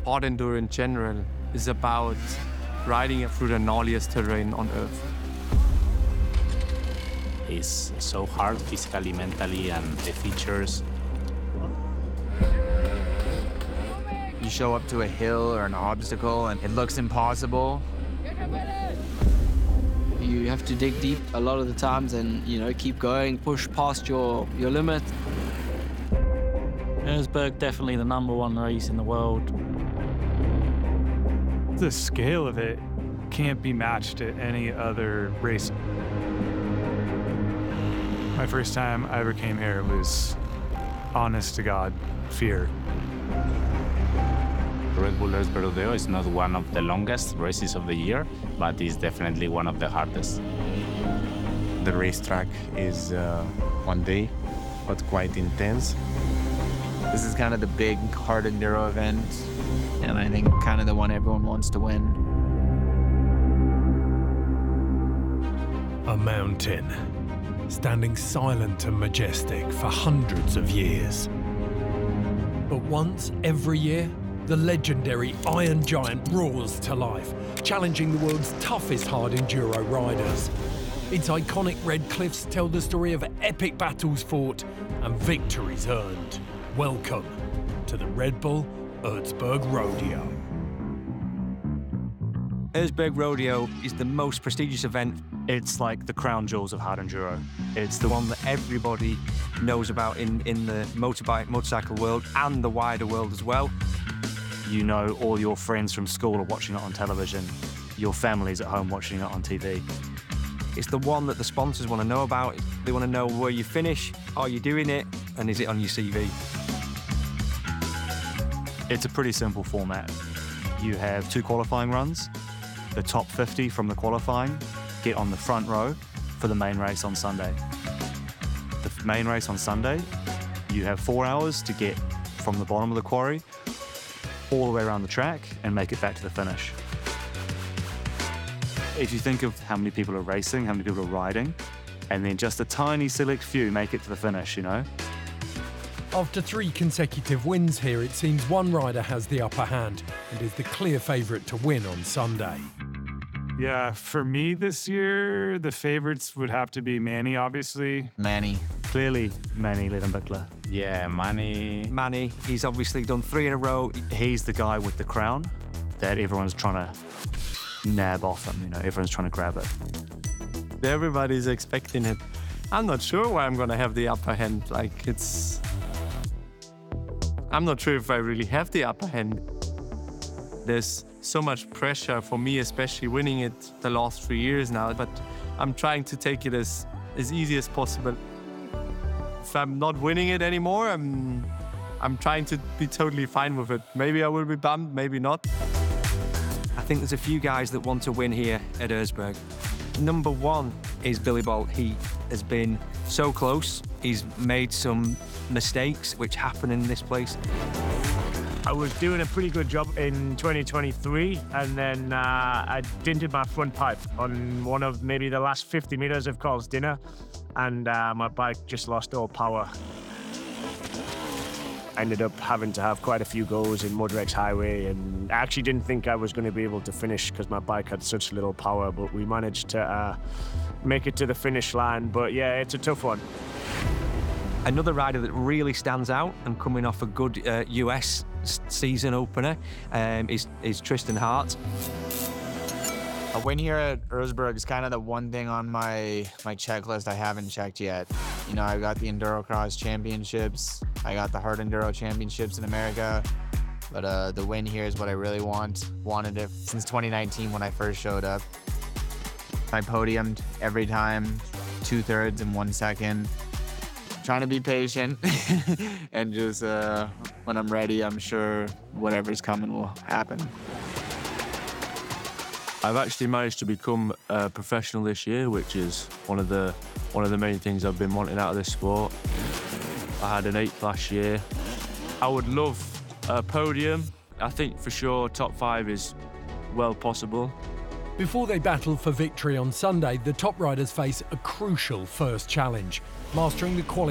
Hard enduro in general is about riding through the gnarliest terrain on Earth. It's so hard physically, mentally, and the features. You show up to a hill or an obstacle and it looks impossible. You have to dig deep a lot of the times and, keep going, push past your limit. Erzberg, definitely the #1 race in the world. The scale of it can't be matched at any other race. My first time I ever came here was, honest to God, fear. Red Bull Erzberg Rodeo is not one of the longest races of the year, but it's definitely one of the hardest. The racetrack is one day, but quite intense. This is kind of the big hard enduro event, and I think kind of the one everyone wants to win. A mountain, standing silent and majestic for hundreds of years. But once every year, the legendary Iron Giant roars to life, challenging the world's toughest hard enduro riders. Its iconic red cliffs tell the story of epic battles fought and victories earned. Welcome to the Red Bull Erzberg Rodeo. Erzberg Rodeo is the most prestigious event. It's like the crown jewels of hard enduro. It's the one that everybody knows about in the motorcycle world and the wider world as well. You know, all your friends from school are watching it on television. Your family's at home watching it on TV. It's the one that the sponsors want to know about. They want to know where you finish, are you doing it, and is it on your CV? It's a pretty simple format. You have 2 qualifying runs. The top 50 from the qualifying get on the front row for the main race on Sunday. The main race on Sunday, you have 4 hours to get from the bottom of the quarry all the way around the track and make it back to the finish. If you think of how many people are racing, how many people are riding, and then just a tiny select few make it to the finish, After 3 consecutive wins here, it seems one rider has the upper hand and is the clear favourite to win on Sunday. Yeah, for me this year, the favorites would have to be Manny, obviously. Manny. Clearly, Manny Levenbichler. Yeah, Manny, he's obviously done 3 in a row. He's the guy with the crown that everyone's trying to nab off him, everyone's trying to grab it. Everybody's expecting it. I'm not sure why I'm gonna have the upper hand. I'm not sure if I really have the upper hand. There's so much pressure for me, especially winning it the last 3 years now, but I'm trying to take it as easy as possible. If I'm not winning it anymore, I'm trying to be totally fine with it. Maybe I will be bummed, maybe not. I think there's a few guys that want to win here at Erzberg. #1 is Billy Bolt. He has been so close. He's made some mistakes which happen in this place. I was doing a pretty good job in 2023, and then I dented my front pipe on one of maybe the last 50 meters of Carl's dinner, and my bike just lost all power. I ended up having to have quite a few goes in Mudrex Highway, and I actually didn't think I was going to be able to finish because my bike had such little power, but we managed to make it to the finish line. But yeah, it's a tough one. Another rider that really stands out and coming off a good US season opener is Tristan Hart. A win here at Erzberg is kind of the one thing on my checklist I haven't checked yet. I got the Endurocross Championships, I got the Hard Enduro Championships in America, but the win here is what I really wanted it since 2019 when I first showed up. I podiumed every time, 2/3 in 1 second. Trying to be patient and just when I'm ready, I'm sure whatever's coming will happen. I've actually managed to become a professional this year, which is one of the main things I've been wanting out of this sport. I had an 8th last year. I would love a podium. I think for sure top 5 is well possible. Before they battle for victory on Sunday, the top riders face a crucial first challenge, mastering the quality